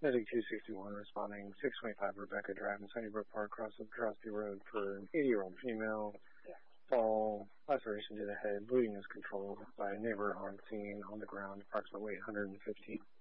Medic 261 responding, 625 Rebecca Drive in Sunnybrook Park, cross of Drosty Road for an 80-year-old female. Fall, laceration to the head, bleeding is controlled by a neighbor on scene on the ground, approximately weight 115.